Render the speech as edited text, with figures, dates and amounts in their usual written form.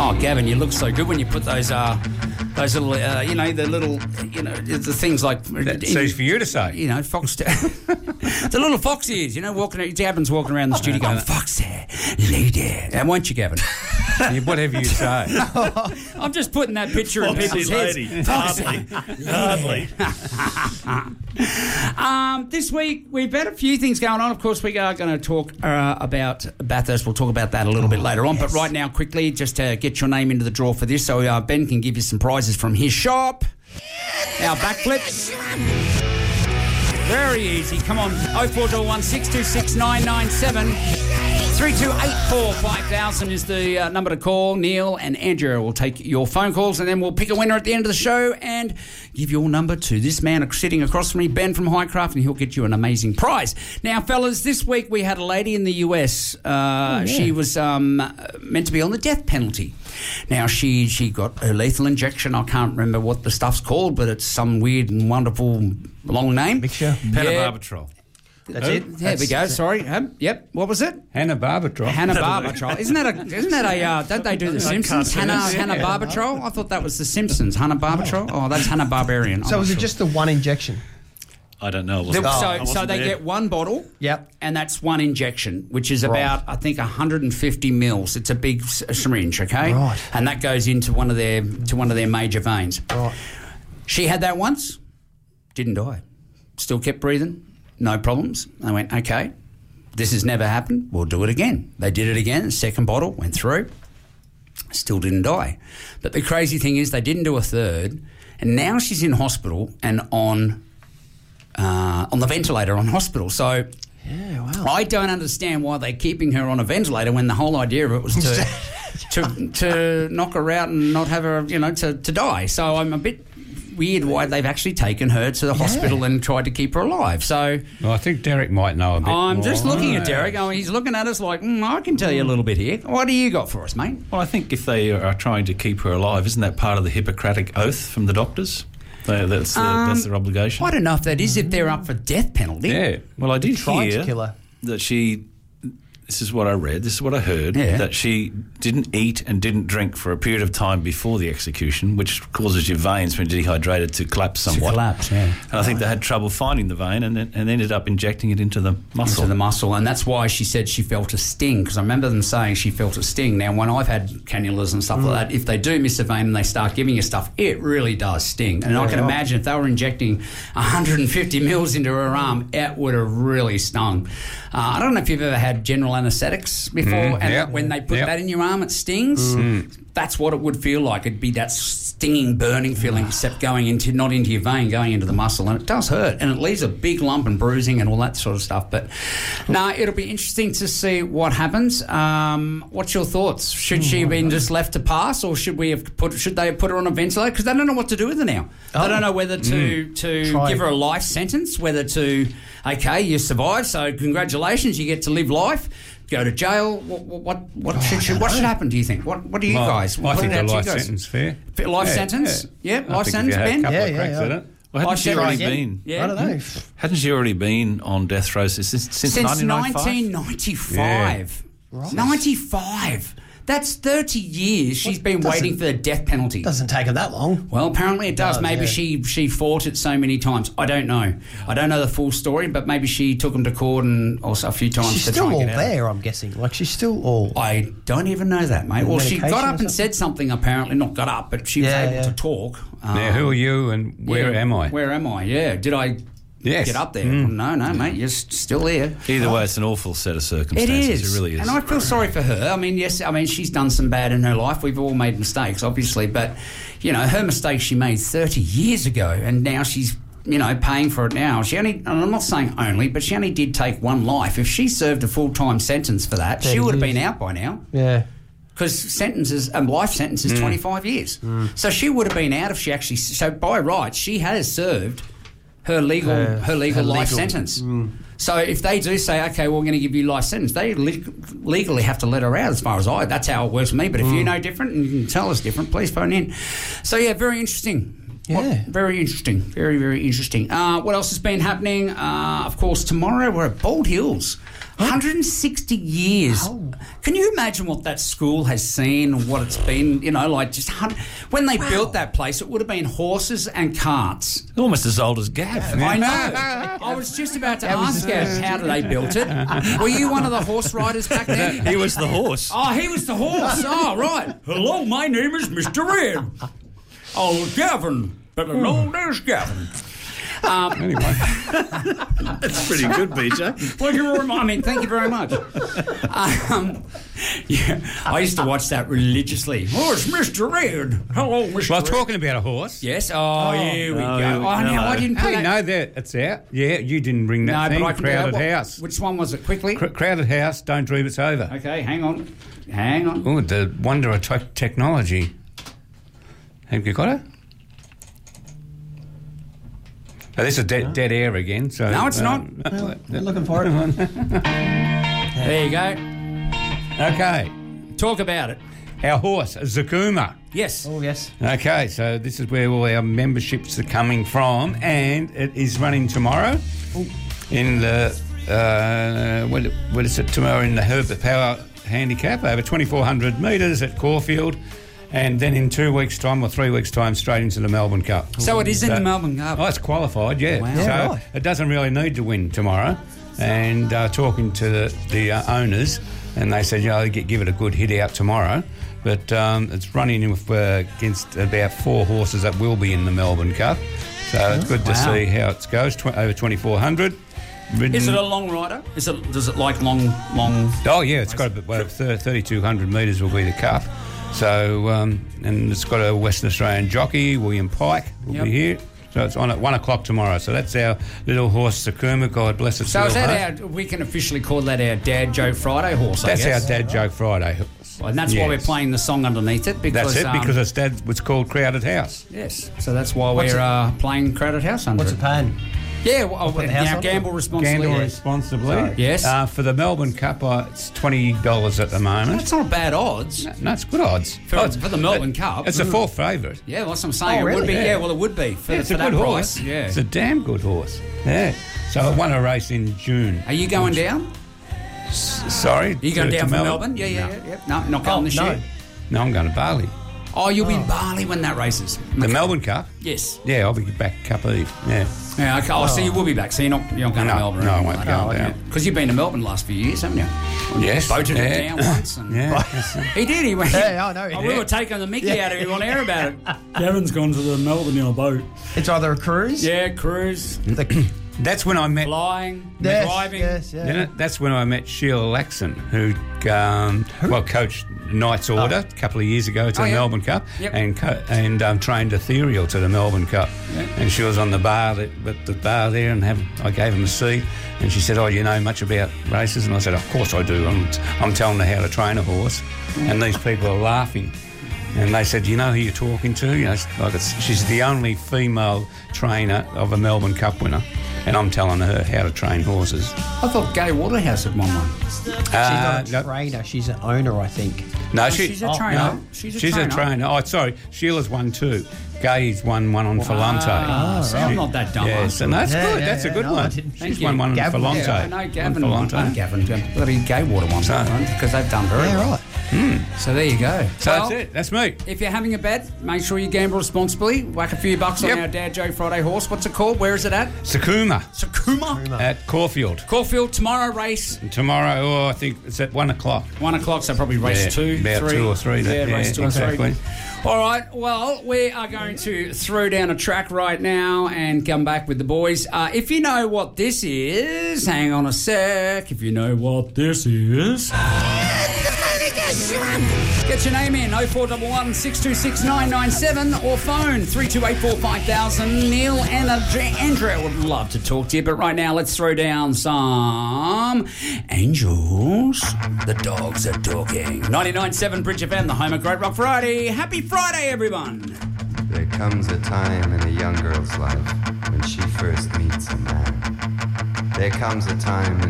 Oh, Gavin, you look so good when you put those little, the things like... That's easy for you to say. You know, foxtail. The little fox ears, Gavin's walking around the studio going, foxtail, lady. And won't you, Gavin? Whatever you say. I'm just putting that picture in people's heads. Hardly. This week, we've had a few things going on. Of course, we are going to talk about Bathurst. We'll talk about that a little bit later on. Yes. But right now, quickly, just to get your name into the draw for this, so Ben can give you some prizes from his shop. Our backflips. Very easy. Come on. 0411 626 997. 3284 5000 is the number to call. Neil and Andrew will take your phone calls, and then we'll pick a winner at the end of the show and give your number to this man sitting across from me, Ben from Highcraft, and he'll get you an amazing prize. Now, fellas, this week we had a lady in the US. She was meant to be on the death penalty. Now, she got a lethal injection. I can't remember what the stuff's called, but it's some weird and wonderful long name. Mixture. Pentobarbital. That's it. There we go. Sorry. Yep. What was it? Hannah-Barbitrol. Hannah-Barbitrol. Isn't that a don't they do the Simpsons? Hannah-Barbitrol? I thought that was the Simpsons. Hannah-Barbitrol? Oh, that's Hanna-Barbarian. So was it just the one injection? I don't know. So they get one bottle, Yep. and that's one injection, which is about, I think, 150 mils. It's a big syringe, okay? Right. And that goes into one of their major veins. Right. She had that once, didn't die. Still kept breathing, no problems. I went, okay, this has never happened. We'll do it again. They did it again. Second bottle went through, still didn't die. But the crazy thing is they didn't do a third, and now she's in hospital and on the ventilator on hospital. So I don't understand why they're keeping her on a ventilator when the whole idea of it was to knock her out and not have her, to die. So I'm a bit weird why they've actually taken her to the hospital and tried to keep her alive. So Well, I think Derek might know a bit I'm more. just looking at Derek. He's looking at us like, I can tell you a little bit here. What do you got for us, mate? Well, I think if they are trying to keep her alive, isn't that part of the Hippocratic Oath from the doctors? That's their obligation. I don't know if that is if they're up for death penalty. Yeah. Well, I did Trying to hear kill her. that she... This is what I read, this is what I heard, that she didn't eat and didn't drink for a period of time before the execution, which causes your veins, when dehydrated, to collapse somewhat. And I think they had trouble finding the vein and ended up injecting it into the muscle. And that's why she said she felt a sting, because I remember them saying she felt a sting. Now, when I've had cannulas and stuff like that, if they do miss a vein and they start giving you stuff, it really does sting. And I can imagine if they were injecting 150 mils into her arm, it would have really stung. I don't know if you've ever had general anaesthetics before, when they put that in your arm, it stings. That's what it would feel like. It'd be that stinging, burning feeling, except not into your vein, going into the muscle, and it does hurt, and it leaves a big lump and bruising and all that sort of stuff. But it'll be interesting to see what happens. What's your thoughts? Should she have been just left to pass, or should they have put her on a ventilator? Because they don't know what to do with her now. They don't know whether to give her a life sentence, whether to, okay, you survived, so congratulations, you get to live life. Go to jail. What should happen? Do you think? What do you guys? I think a life sentence fair. Life sentence. Yeah, life sentence. Ben. Well, hadn't she already been? Yeah. I don't know. Hadn't she already been on death row since 1995? Right. 95. That's 30 years she's been waiting for the death penalty. Doesn't take her that long. Well, apparently it does. Maybe she fought it so many times. I don't know. I don't know the full story, but maybe she took him to court and also a few times She's to try still and all get out. there, I'm guessing. Like, she's still all... I don't even know that, mate. Well, she got up and something? said something, apparently. Not got up, but she was able to talk. Now, who are you and where am I? Where am I? Yeah. Did I get up there? No, mate. You're still there. Either way, it's an awful set of circumstances. It is. It really is. And I feel sorry for her. I mean, she's done some bad in her life. We've all made mistakes, obviously. But, her mistakes she made 30 years ago, and now she's, paying for it now. And I'm not saying only, but she only did take one life. If she served a full-time sentence for that, she would have been out by now. Yeah. Because life sentence is 25 years. So she would have been out if she actually... So by rights, she has served her legal life sentence. So if they do say, okay, we're going to give you life sentence, they legally have to let her out, as far as that's how it works for me. But if you know different and you can tell us different, please phone in. So, yeah, very interesting. Yeah. Very interesting. Very, very interesting. What else has been happening? Of course, tomorrow we're at Bald Hills. 160 years. Oh. Can you imagine what that school has seen, what it's been, when they built that place, it would have been horses and carts. Almost as old as Gav. I know. I was just about to ask Gav, how did they build it? Were you one of the horse riders back then? He was the horse. Oh, he was the horse. Oh, right. Hello, my name is Mr. Red. Oh, Gavin. Better known as Gavin. Anyway. That's pretty good, BJ. Well, thank you very much. I used to watch that religiously. Oh, it's Mr. Red. Hello, Mr. Well, Red. Talking about a horse. Yes. Here we go. Now I didn't put that. No, it's out. Yeah, you didn't bring that thing. But Crowded House. Which one was it? Quickly. Crowded House. Don't dream it's over. Okay, hang on. Oh, the wonder of technology. Have you got it? Oh, this is dead air again. So no, it's not. We're looking for it. There you go. Okay. Talk about it. Our horse, Zakuma. Yes. Oh, yes. Okay, so this is where all our memberships are coming from, and it is running tomorrow in the what is it? Tomorrow in the Herbert Power Handicap over 2,400 metres at Caulfield. And then in 2 weeks' time or 3 weeks' time, straight into the Melbourne Cup. So it is in the Melbourne Cup? Oh, it's qualified, yeah. Wow. So it doesn't really need to win tomorrow. And talking to the owners, and they said, give it a good hit out tomorrow. But it's running against about 4 horses that will be in the Melbourne Cup. So it's good to see how it goes, over 2,400. Is it a long rider? Does it like long? Oh, yeah, it's got about 3,200 metres will be the cup. So, and it's got a Western Australian jockey, William Pike, will be here. So it's on at 1 o'clock tomorrow. So that's our little horse, Zakuma. God bless it. So is that we can officially call that our Dad Joke Friday horse, That's I guess? our Dad Joke Friday horse. Well, and that's why we're playing the song underneath it. Because, that's it, because it's Dad. It's called Crowded House. Yes, so that's why we're playing Crowded House under What's it. it paying? Yeah, gamble responsibly. Gamble responsibly. Sorry. Yes. For the Melbourne Cup, it's $20 at the moment. That's not bad odds. No, it's good odds. For the Melbourne Cup. It's a 4th favourite. Yeah, well, that's what I'm saying. Oh, really? It would be. Yeah. Yeah, well, it would be for It's a that good price. horse. Yeah. It's a damn good horse. Yeah. So it won a race in June. Are you going down? Sorry? Are you going down from Melbourne? Yeah. No, not going this year. No, I'm going to Bali. Oh, you'll be in Bali when that races. The Melbourne Cup? Yes. Yeah, I'll be back Cup Eve. Yeah. Yeah, okay. Oh, so you will be back. So you're not going to Melbourne? No, I won't be going down. Because you've been to Melbourne the last few years, haven't you? Yes. Boated it down once. And he did. He went. Yeah, I know he did. We were taking the mickey out of him on air about it. Kevin's gone to the Melbourne in a boat. It's either a cruise. Yeah, cruise. That's when I met... Flying, Yes, driving. yes, yeah. That's when I met Sheila Laxon, who coached Knight's Order a couple of years ago to the Melbourne Cup, and trained Ethereal to the Melbourne Cup. Yep. And she was on the bar there, and I gave him a seat, and she said, "Oh, you know much about races?" And I said, "Of course I do. I'm telling her how to train a horse." And these people are laughing. And they said, "You know who you're talking to?" She's the only female trainer of a Melbourne Cup winner. And I'm telling her how to train horses. I thought Gay Waterhouse had won one. She's not a trainer. She's an owner, I think. No, she's a trainer. No, she's a trainer. Oh, sorry. Sheila's won 2. Gay's won one on Falante. Right. I'm not that dumb. Yes, and that's good. That's a good one. She's won one on Falante. I know Gavin won. Gavin. Bloody Gay Water won because they've done very well. Right. So there you go. So that's it. That's me. If you're having a bet, make sure you gamble responsibly. Whack a few bucks on our Dad Joke Friday horse. What's it called? Where is it at? Zakuma. At Caulfield. Caulfield, tomorrow race. And tomorrow, I think it's at 1 o'clock. 1 o'clock, so probably race 2, about 3. 2 or 3. Race 2 or 3. Exactly. All right, well, we are going to throw down a track right now and come back with the boys. If you know what this is, hang on a sec. If you know what this is... Get your name in, 0411 626 997 or phone 3284 5000. Neil and Andrea would love to talk to you, but right now let's throw down some Angels. The dogs are talking. 99.7 Bridge FM, the home of Great Rock Friday. Happy Friday, everyone. There comes a time in a young girl's life when she first meets a man. There comes a time in